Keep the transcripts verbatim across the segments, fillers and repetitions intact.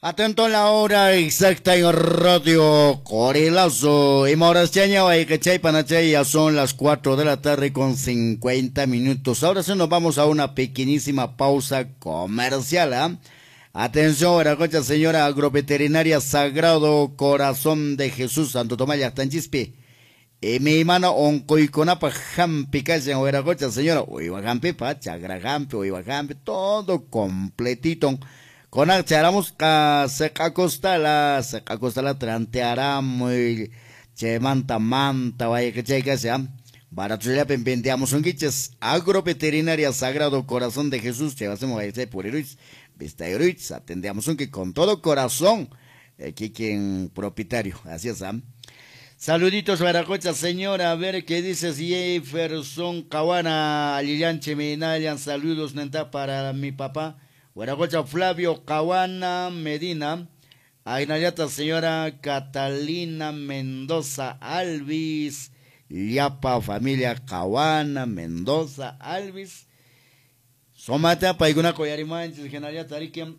Atento a la hora exacta en Radio Corilazo. Y Morascheña, Guaycachay, Panachay, ya son las cuatro de la tarde con cincuenta minutos. Ahora sí nos vamos a una pequeñísima pausa comercial, ¿eh? Atención, Veracocha, señora agroveterinaria Sagrado Corazón de Jesús, Santo Tomás Yastanchispi. Y mi hermano Oncoiconapa Jampi, Calle en Veracocha, señora, Uiwajampi, Pachagra Jampi, Uiwajampi, todo completito. Con acharamos que se acostala, se acostala trantearamos, che manta manta, vaya que che que sea. Baratuya pendiamos un guiches, agroveterinaria Sagrado Corazón de Jesús, che hacemos a ese por Iruiz, vista Iruiz, atendemos un que con todo corazón, aquí quien propietario, así es, ¿ah? Saluditos, Baracocha, señora, a ver qué dices, Jefferson Cawana, Lilianche Minalian, saludos, nenta, para mi papá. Huaracocha Flavio Cawana Medina, Ainayata señora Catalina Mendoza Alvis, Liapa familia Cawana Mendoza Alvis, Somata Paiguna Coyarimanches, Genayata Ariquem,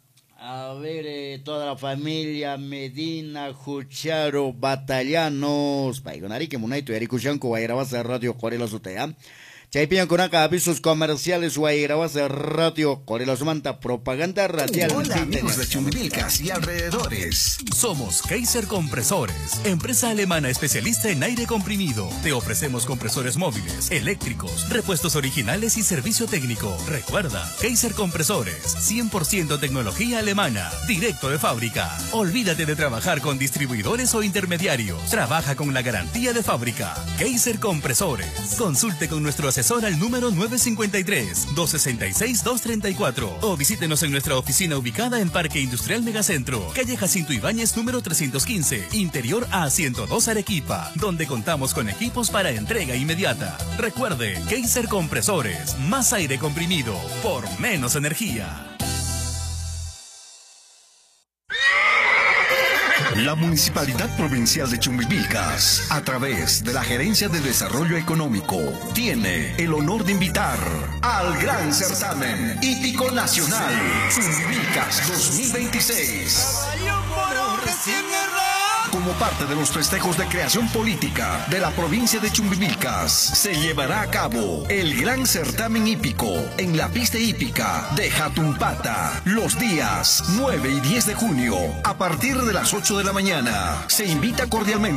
a ver, eh, toda la familia Medina, Jucharo, Batallanos, Paiguna Ariquem, Unaito, Yaricushanco, Guayrabasa Radio Corela Sutea. Chaipian con acá avisos comerciales, Guayrabasa Radio Corela Sumanta, propaganda radial. Hola amigos de Chumbivilcas y alrededores. Somos Kaiser Compresores, empresa alemana especialista en aire comprimido. Te ofrecemos compresores móviles, eléctricos, repuestos originales y servicio técnico. Recuerda, Kaiser Compresores, cien por ciento tecnología alemana, directo de fábrica. Olvídate de trabajar con distribuidores o intermediarios. Trabaja con la garantía de fábrica. Kaiser Compresores. Consulte con nuestro asesor al número nueve cinco tres, dos seis seis, dos tres cuatro o visítenos en nuestra oficina ubicada en Parque Industrial Megacentro, calle Jacinto Ibáñez número trescientos quince, interior A ciento dos Arequipa, donde contamos con equipos para entrega inmediata. Recuerde, Kaiser Compresores, más aire comprimido por menos energía. La Municipalidad Provincial de Chumbivilcas, a través de la Gerencia de Desarrollo Económico, tiene el honor de invitar al Gran Certamen Hípico Nacional Chumbivilcas dos mil veintiséis. Como parte de los festejos de creación política de la provincia de Chumbivilcas, se llevará a cabo el Gran Certamen Hípico en la pista hípica de Jatumpata los días nueve y diez de junio a partir de las ocho de la mañana. Se invita cordialmente